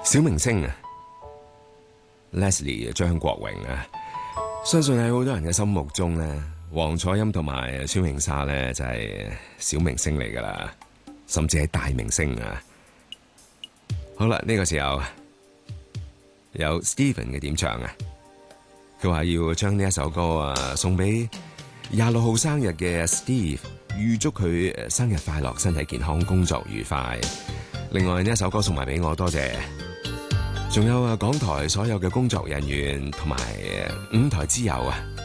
小明星啊 ，Leslie 張國榮啊，相信喺好多人嘅心目中咧，黃楚音同埋孫穎莎咧就係小明星嚟噶啦，甚至係大明星啊！好啦，呢個時候有 Steven 嘅點唱啊，佢話要將呢一首歌啊送俾26號生日嘅 Steve， 預祝佢生日快樂、身體健康、工作愉快。另外呢一首歌送埋俾我，多謝。仲有港台所有嘅工作人員同埋5台之友啊！